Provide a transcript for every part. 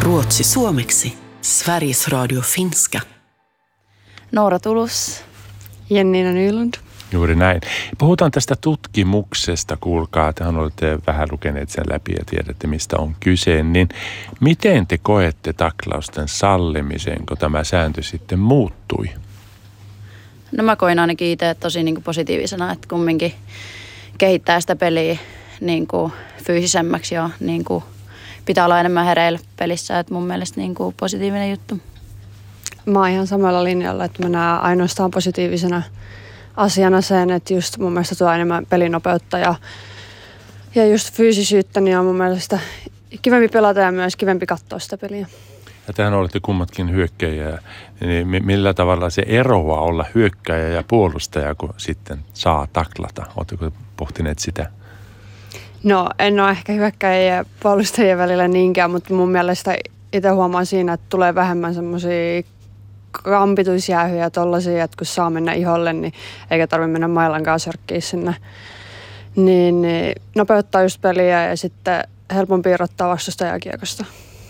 Ruotsi suomeksi. Sveriges Radio finska. Noora Tulus. Jennina Nylund. Juuri näin. Puhutaan tästä tutkimuksesta, kuulkaa, tehän olette vähän lukeneet sen läpi ja tiedätte, mistä on kyse. Niin miten te koette taklausten sallimisen, kun tämä sääntö sitten muuttui? No mä koin ainakin itse tosi niin kuin positiivisena, että kumminkin kehittää sitä peliä niin kuin fyysisemmäksi ja niin kuin pitää olla enemmän hereillä pelissä, että mun mielestä niin kuin positiivinen juttu. Mä oon ihan samalla linjalla, että mä näen ainoastaan positiivisena asiana sen, että just mun mielestä tuo enemmän pelinopeutta ja just fyysisyyttä, niin on mun mielestä kivempi pelata ja myös kivempi katsoa sitä peliä. Ja tehän olette kummatkin hyökkäjiä, niin millä tavalla se eroaa olla hyökkäjä ja puolustaja, kun sitten saa taklata? Oletteko pohtineet sitä? No en ole ehkä hyökkäjien ja puolustajien välillä niinkään, mutta mun mielestä itse huomaan siinä, että tulee vähemmän semmoisia kampituisjäähyjä tollaisia, että kun saa mennä iholle, niin eikä tarvitse mennä mailankaan sörkkiä sinne. Niin nopeuttaa just peliä ja sitten helpompi irrottaa vastustajaa kiekosta.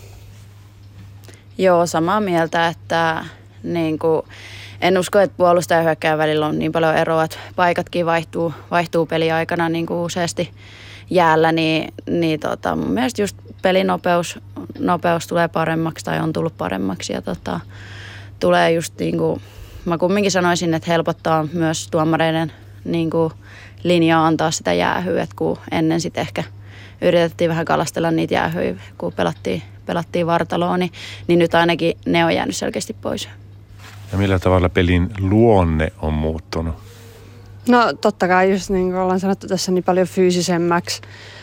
Joo, samaa mieltä, että niin kuin, en usko, että puolustaja ja hyökkäjän välillä on niin paljon eroa, että paikatkin vaihtuu peliaikana niin kuin useasti jäällä, niin mun mielestä just pelinopeus tulee paremmaksi tai on tullut paremmaksi ja tulee just niin kuin, mä kumminkin sanoisin, että helpottaa myös tuomareiden niin kuin linjaa antaa sitä jäähyä, että kun ennen sitten ehkä yritettiin vähän kalastella niitä jäähyjä, kun pelattiin vartaloon, niin nyt ainakin ne on jäänyt selkeästi pois. Ja millä tavalla pelin luonne on muuttunut? No totta kai just niin kuin ollaan sanottu tässä niin paljon fyysisemmäksi.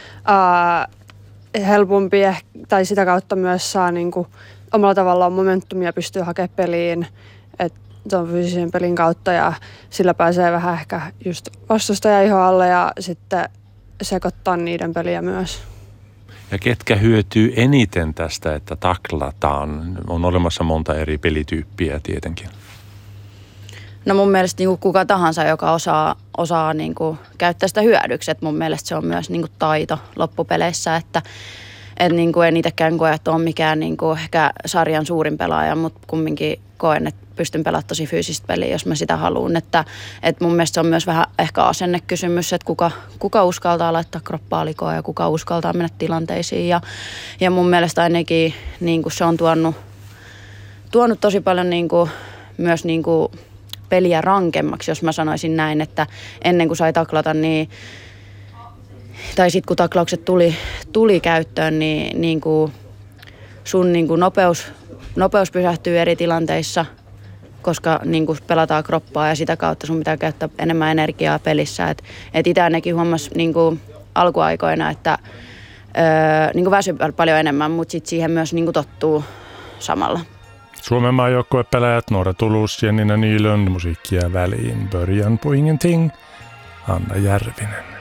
Helpompi tai sitä kautta myös saa niin kuin omalla tavallaan momentumia pystyy hakemaan peliin, että tuon fyysisen pelin kautta ja sillä pääsee vähän ehkä just vastustajan ihon alle ja sitten sekoittaa niiden peliä myös. Ja ketkä hyötyy eniten tästä, että taklataan? On olemassa monta eri pelityyppiä tietenkin. No mun mielestä niin kuin kuka tahansa, joka osaa niin kuin käyttää sitä hyödyksi. Et mun mielestä se on myös niin kuin taito loppupeleissä, että niin kuin en itsekään koe, että on mikään niin kuin ehkä sarjan suurin pelaaja, mutta kumminkin koen, että pystyn pelaamaan tosi fyysistä peliä, jos mä sitä haluan. Että mun mielestä se on myös vähän ehkä asennekysymys, että kuka uskaltaa laittaa kroppaa likoon ja kuka uskaltaa mennä tilanteisiin. Ja mun mielestä ainakin niin kuin se on tuonut tosi paljon niin kuin, myös niin kuin peliä rankemmaksi, jos mä sanoisin näin, että ennen kuin sai taklata, niin tai sitten kun taklaukset tuli käyttöön, niin kuin sun niin kuin nopeus pysähtyy eri tilanteissa, koska niin kuin pelataan kroppaa ja sitä kautta sun pitää käyttää enemmän energiaa pelissä. Et itse ainakin huomasi niin kuin alkuaikoina, että niin kuin väsyy paljon enemmän, mutta sitten siihen myös niin kuin tottuu samalla. Suomen maajoukkuepelaajat Noora Tulus, Jennina Nylund, musiikkia väliin, Början på ingenting, Anna Järvinen.